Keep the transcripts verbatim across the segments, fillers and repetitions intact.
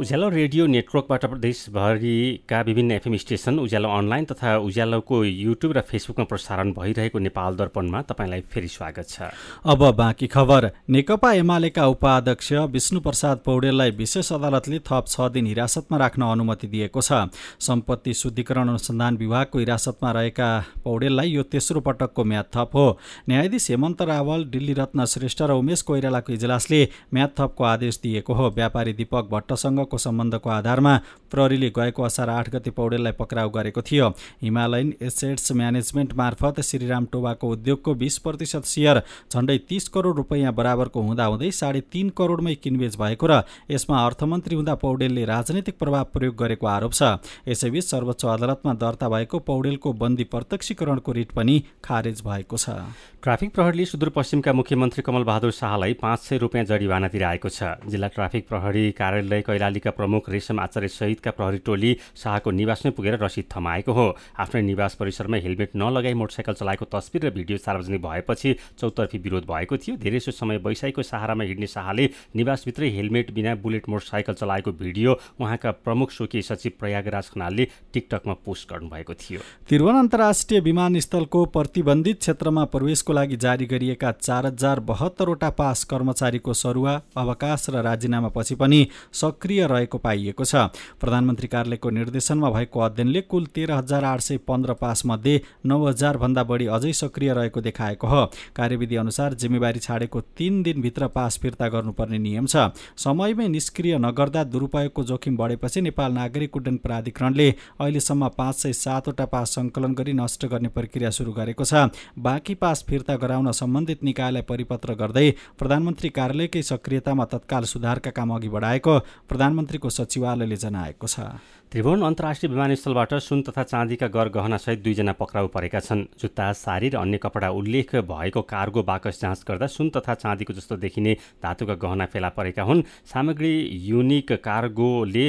उज्यालो radio नेटवर्कबाट देशभरिका विभिन्न FM station, उज्यालो online तथा उज्यालोको युट्युब र फेसबुकमा प्रसारण भइरहेको नेपाल दर्पणमा तपाईँलाई फेरि स्वागत छ। अब बाँकी खबर। नेकपा एमालेका उपाध्यक्ष विष्णुप्रसाद पौडेललाई विशेष अदालतले थप छ दिन हिरासतमा राख्न अनुमति दिएको छ। सम्पत्ति शुद्धिकरण अनुसन्धान विभागको हिरासतमा रहेका पौडेललाई यो तेस्रो पटकको म्याद थप हो। न्यायाधीश हेमन्त रावल, दिल्ली रत्न श्रेष्ठ र उमेश कोइरालाको इजलासले म्याद थपको आदेश दिएको हो। व्यापारी दीपक भट्टसँगको सम्बन्धको आधारमा प्रहरीले गएको असार आठ गते पौडेललाई पक्राउ गरेको थियो। हिमालयन एसेट्स म्यानेजमेन्ट मार्फत श्रीराम टोबाको उद्योगको बीस प्रतिशत सेयर झण्डै तीस करोड रुपैयाँ बराबरको हुँदाहुँदै साढे तीन करोडमै किनबेच भएको र यसमा अर्थमन्त्री हुँदा पौडेलले राजनीतिक प्रभाव प्रयोग गरेको आरोप छ। यसैबीच सर्वोच्च अदालतमा दर्ता भएको पौडेलको बन्दी प्रत्यक्षीकरणको रिट पनि खारेज भएको छ। ट्राफिक प्रहरीले सुदूरपश्चिमका मुख्यमन्त्री कमल बहादुर शाहलाई पाँच सय रुपियाँ जरिवाना तिराएको छ। जिल्ला ट्राफिक प्रहरी कार्यालय कैलालीका प्रमुख रेशम आचार्य सहितका प्रहरी टोली शाहको निवासमै पुगेर रसिद थमाएको हो। आफ्नै निवास परिसरमा हेलमेट नलगाई मोटरसाइकल चलाएको तस्बिर र भिडियो सार्वजनिक भएपछि चौतर्फी विरोध भएको थियो। धेरैसो समय वैशाखीको सहारामा हिँड्ने शाहले निवासभित्रै हेलमेट बिना बुलेट मोटरसाइकल चलाएको भिडियो उहाँका प्रमुख स्वकीय सचिव प्रयागराज खनालले टिकटकमा पोस्ट गर्नुभएको थियो। त्रिभुवन अन्तर्राष्ट्रिय विमानस्थलको प्रतिबन्धित क्षेत्रमा प्रवेशको लागि जारी गरिएका चार हजार बहत्तरवटा पास कर्मचारीको सरुवा, अवकाश र राजीनामा पछि पनि सक्रिय रहेको पाइएको छ। प्रधानमन्त्री कार्यालयको निर्देशनमा भएको अध्ययनले कुल तेह्र हजार आठ सय पन्ध्र पास मध्ये नौ हजार भन्दा बढी अझै सक्रिय रहेको देखाएको हो। कार्यविधि अनुसार जिम्मेवारी छाडेको तीन दिनभित्र पास फिर्ता गर्नुपर्ने नियम छ। समयमै निष्क्रिय नगर्दा दुरुपयोगको जोखिम बढेपछि नेपाल नागरिक उड्डयन प्राधिकरणले अहिलेसम्म पाँच सय सातवटा पास सङ्कलन गरी नष्ट गर्ने प्रक्रिया सुरु गरेको छ। बाँकी पास फिर्ता गराउन सम्बन्धित निकायलाई परिपत्र गर्दै प्रधानमन्त्री कार्यालयकै सक्रियतामा तत्काल सुधारका काम अघि बढाएको प्रधानमन्त्रीको सचिवालयले जनाएको छ। त्रिभुवन अन्तर्राष्ट्रिय विमानस्थलबाट सुन तथा चाँदीका गरगहनासहित दुईजना पक्राउ परेका छन्। जुत्ता, साडी र अन्य कपडा उल्लेख भएको कार्गो बाकस जाँच गर्दा सुन तथा चाँदीको जस्तो देखिने धातुका गहना फेला परेका हुन्। सामग्री युनिक कार्गोले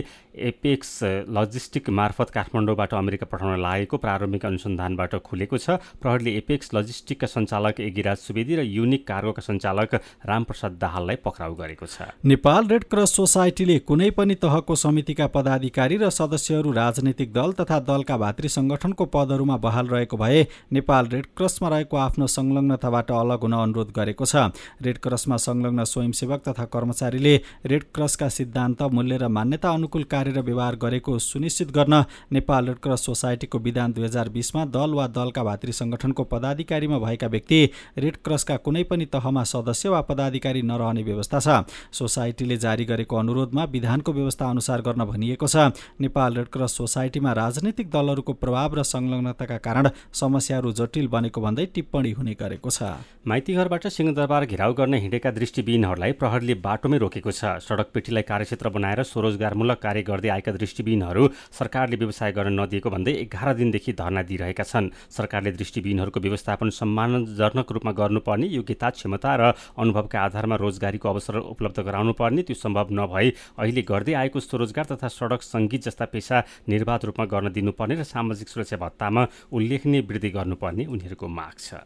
एपेक्स लजिस्टिक मार्फत काठमाडौँबाट अमेरिका पठाउन लागेको प्रारम्भिक अनुसन्धानबाट खुलेको छ। प्रहरीले एपेक्स लजिस्टिकका सञ्चालक एगिराज सुवेदी र युनिक कार्गोका सञ्चालक रामप्रसाद दाहाललाई पक्राउ गरेको छ। नेपाल रेड क्रस सोसाइटीले कुनै पनि तहको समितिका पदाधिकारी र सदस्यहरू राजनीतिक दल तथा दलका भातृ संगठनको पदहरूमा बहाल रहेको भए नेपाल रेड क्रसमा रहेको आफ्नो संलग्नताबाट अलग हुन अनुरोध गरेको छ। रेड क्रसमा संलग्न स्वयंसेवक तथा कर्मचारीले रेड क्रसका सिद्धान्त, मूल्य र मान्यता अनुकूल कार्य र व्यवहार गरेको सुनिश्चित गर्न नेपाल रेड क्रस सोसाइटीको विधान दुई हजार बीसमा दल वा दलका भातृ संगठनको पदाधिकारीमा भएका व्यक्ति रेड क्रसका कुनै पनि तहमा सदस्य वा पदाधिकारी नरहने व्यवस्था छ। सोसाइटीले जारी गरेको अनुरोधमा विधानको व्यवस्था अनुसार गर्न भनिएको छ। नेपाल रेड क्रस सोसाइटीमा राजनीतिक दलहरूको प्रभाव र संलग्नताका कारण समस्याहरू जटिल बनेको भन्दै टिप्पणी हुने गरेको छ। माइतीघरबाट सिंहदरबार घेराउ गर्न हिँडेका दृष्टिविहीनहरूलाई प्रहरीले बाटोमै रोकेको छ। सडक पेटीलाई कार्यक्षेत्र बनाएर स्वरोजगारमूलक कार्य गर्दै आएका दृष्टिविहीनहरू सरकारले व्यवसाय गर्न नदिएको भन्दै एघार दिनदेखि धरना दिइरहेका छन्। सरकारले दृष्टिविहीनहरूको व्यवस्थापन सम्मानजनक रूपमा गर्नुपर्ने, योग्यता, क्षमता र अनुभवका आधारमा रोजगारीको अवसर उपलब्ध गराउनुपर्ने, त्यो सम्भव नभई अहिले गर्दै आएको स्वरोजगार तथा सडक सङ्गीत जस्ता पेशा निर्वाध रूपमा गर्न दिनुपर्ने र सामाजिक सुरक्षा भत्तामा उल्लेखनीय वृद्धि गर्नुपर्ने उनीहरूको माग छ।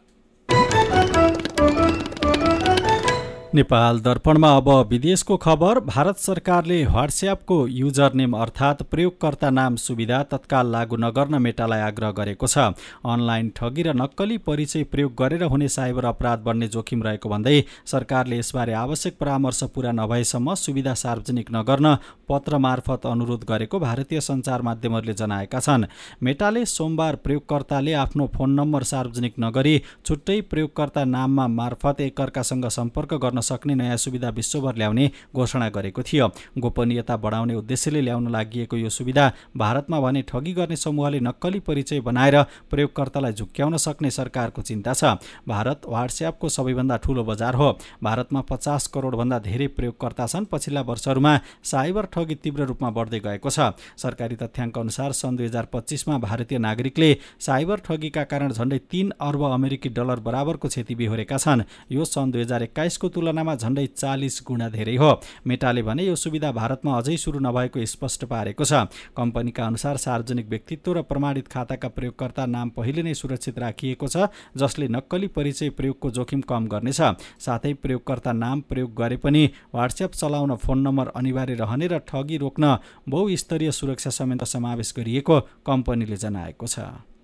नेपाल दर्पणमा अब विदेशको खबर। भारत सरकारले व्हाट्सएपको युजर नेम अर्थात् प्रयोगकर्ता नाम सुविधा तत्काल लागू नगर्न मेटालाई आग्रह गरेको छ। अनलाइन ठगी र नक्कली परिचय प्रयोग गरेर हुने साइबर अपराध बढ्ने जोखिम रहेको भन्दै सरकारले यसबारे आवश्यक परामर्श पूरा नभएसम्म सुविधा सार्वजनिक नगर्न पत्र मार्फत अनुरोध गरेको भारतीय सञ्चार माध्यमहरूले जनाएका छन्। मेटाले सोमबार प्रयोगकर्ताले आफ्नो फोन नम्बर सार्वजनिक नगरी छुट्टै प्रयोगकर्ता नाममा मार्फत एकअर्कासँग सम्पर्क गर्न सक्ने नयाँ सुविधा विश्वभर ल्याउने घोषणा गरेको थियो। गोपनीयता बढाउने उद्देश्यले ल्याउन लागि यो सुविधा भारतमा भने ठगी गर्ने समूहले नक्कली परिचय बनाएर प्रयोगकर्तालाई झुक्क्याउन सक्ने सरकारको चिन्ता छ। भारत व्हाट्सएपको सबैभन्दा ठूलो बजार हो। भारतमा पचास करोडभन्दा धेरै प्रयोगकर्ता छन्। पछिल्ला वर्षहरूमा साइबर ठगी तीव्र रूपमा बढ्दै गएको छ। सरकारी तथ्याङ्क अनुसार सन् दुई हजार पच्चिसमा भारतीय नागरिकले साइबर ठगीका कारण झण्डै तीन अर्ब अमेरिकी डलर बराबरको क्षति बेहोरेका छन्। यो सन् दुई हजार एक्काइसको तुलनामा तुलनामा झण्डै चालिस गुणा धेरै हो। मेटाले भने यो सुविधा भारतमा अझै सुरु नभएको स्पष्ट पारेको छ। कम्पनीका अनुसार सार्वजनिक व्यक्तित्व र प्रमाणित खाताका प्रयोगकर्ता नाम पहिले नै सुरक्षित राखिएको छ, जसले नक्कली परिचय प्रयोगको जोखिम कम गर्नेछ। साथै प्रयोगकर्ता नाम प्रयोग गरे पनि व्हाट्सएप चलाउन फोन नम्बर अनिवार्य रहने र ठगी रोक्न बहुस्तरीय सुरक्षा समेत समावेश गरिएको कम्पनीले जनाएको छ।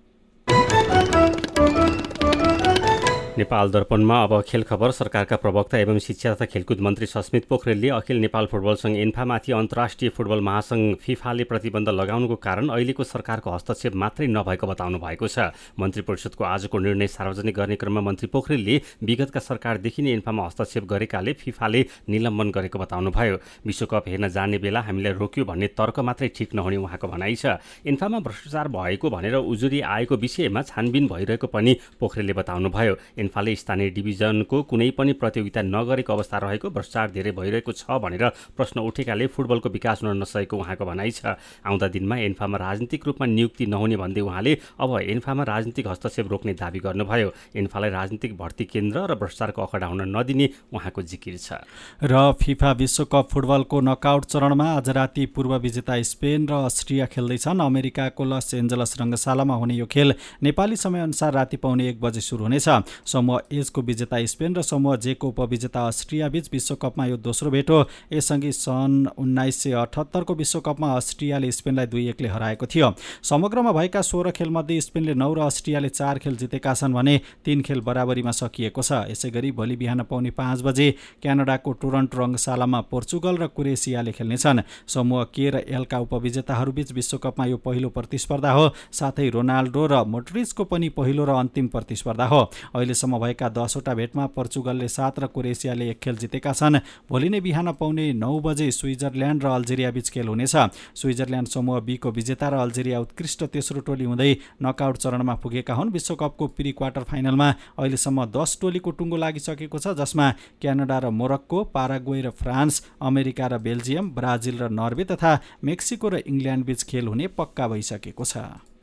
नेपाल दर्पणमा अब खेल खबर। सरकारका प्रवक्ता एवं शिक्षा तथा खेलकुद मन्त्री सस्मित पोखरेलले अखिल नेपाल फुटबल सङ्घ एन्फामाथि अन्तर्राष्ट्रिय फुटबल महासङ्घ फिफाले प्रतिबन्ध लगाउनुको कारण अहिलेको सरकारको हस्तक्षेप मात्रै नभएको बताउनु भएको छ। मन्त्री परिषदको आजको निर्णय सार्वजनिक गर्ने क्रममा मन्त्री पोखरेलले विगतका सरकारदेखि नै एन्फामा हस्तक्षेप गरेकाले फिफाले निलम्बन गरेको बताउनुभयो। विश्वकप हेर्न जाने बेला हामीलाई रोक्यो भन्ने तर्क मात्रै ठिक नहुने उहाँको भनाइ छ। एन्फामा भ्रष्टाचार भएको भनेर उजुरी आएको विषयमा छानबिन भइरहेको पनि पोखरेलले बताउनुभयो। एन्फाले स्थानीय डिभिजनको कुनै पनि प्रतियोगिता नगरेको अवस्था रहेको, भ्रष्टाचार धेरै भइरहेको छ भनेर प्रश्न उठेकाले फुटबलको विकास हुन नसकेको उहाँको भनाइ छ। आउँदा दिनमा एन्फामा राजनीतिक रूपमा नियुक्ति नहुने भन्दै उहाँले अब एन्फामा राजनीतिक हस्तक्षेप रोक्ने दावी गर्नुभयो। एन्फालाई राजनीतिक भर्ती केन्द्र र भ्रष्टाचारको अखडा हुन नदिने उहाँको जिकिर छ। र फिफा विश्वकप फुटबलको नकआउट चरणमा आज राति पूर्व विजेता स्पेन र अस्ट्रिया खेल्दैछन्। अमेरिकाको लस एन्जलस रङ्गशालामा हुने यो खेल नेपाली समयअनुसार राति पाउने एक बजे सुरु हुनेछ। समूह एजको विजेता स्पेन र समूह जेको उपविजेता अस्ट्रिया बीच विश्वकपमा यो दोस्रो भेट हो। यसअघि सन् उन्नाइस सय अठहत्तरको विश्वकपमा अस्ट्रियाले स्पेनलाई दुई एकले हराएको थियो। समग्रमा भएका सोह्र खेलमध्ये स्पेनले नौ र अस्ट्रियाले चार खेल जितेका छन् भने तीन खेल बराबरीमा सकिएको छ। यसैगरी भोलि बिहान पाउने पाँच बजे क्यानाडाको टोरन्टो रङ्गशालामा पोर्चुगल र क्रोएसियाले खेल्नेछन्। समूह के र एलका उपविजेताहरूबीच विश्वकपमा यो पहिलो प्रतिस्पर्धा हो। साथै रोनाल्डो र मोड्रिचको पनि पहिलो र अन्तिम प्रतिस्पर्धा हो। अहिलेसम्म भएका दसवटा भेटमा पोर्चुगलले सात र क्रोएसियाले एक खेल जितेका छन्। भोलि नै बिहान पाउने नौ बजे स्विजरल्यान्ड र अल्जेरिया बीच खेल हुनेछ। स्विजरल्यान्ड समूह बीको विजेता र अल्जेरिया उत्कृष्ट तेस्रो टोली हुँदै नकआउट चरणमा पुगेका हुन्। विश्वकपको प्री क्वार्टर फाइनलमा अहिलेसम्म दस टोलीको टुङ्गो लागिसकेको छ, जसमा क्यानाडा र मोरक्को, पाराग्वे र फ्रान्स, अमेरिका र बेल्जियम, ब्राजिल र नर्वे तथा मेक्सिको र इङ्ल्यान्ड बीच खेल हुने पक्का भइसकेको छ।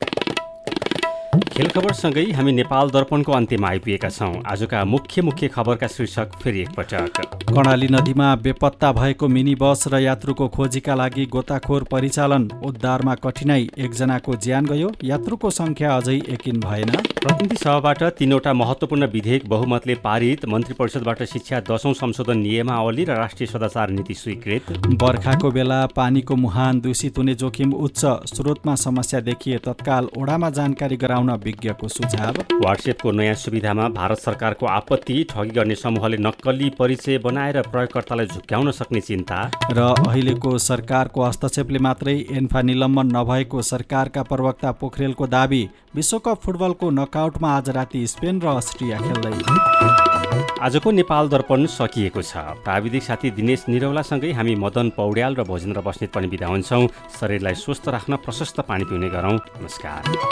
खेल खबरसँगै हामी नेपाल दर्पणको अन्त्यमा आइपुगेका छौँ। आजका मुख्य मुख्य खबरका शीर्षक फेरि एकपटक। कर्णाली नदीमा बेपत्ता भएको मिनी बस र यात्रुको खोजीका लागि गोताखोर परिचालन, उद्धारमा कठिनाई, एकजनाको ज्यान गयो, यात्रुको संख्या अझै यकिन भएन। प्रतिनिधि सभाबाट तीनवटा महत्त्वपूर्ण विधेयक बहुमतले पारित, मन्त्री परिषदबाट शिक्षा दशौं संशोधन नियमावली र राष्ट्रिय सदाचार नीति स्वीकृत। बर्खाको बेला पानीको मुहान दूषित हुने जोखिम उच्च, स्रोतमा समस्या देखिए तत्काल ओडामा जानकारी गराउन विज्ञको सुझाव। व्हाट्सएपको नयाँ सुविधामा भारत सरकारको आपत्ति, ठगी गर्ने समूहले नक्कली परिचय बनाएर प्रयोगकर्तालाई झुक्क्याउन सक्ने चिन्ता। र अहिलेको सरकारको हस्तक्षेपले मात्रै एन्फा निलम्बन नभएको सरकारका प्रवक्ता पोखरेलको दावी। विश्वकप फुटबलको नकआउटमा आज राति स्पेन र अस्ट्रिया खेल्दै। आजको नेपाल दर्पण सकिएको छ। प्राविधिक साथी दिनेश निरौलासँगै हामी मदन पौड्याल र भोजेन्द्र बस्नेत पनि बिदा हुन्छौँ। शरीरलाई स्वस्थ राख्न प्रशस्त पानी पिउने गरौँ। नमस्कार।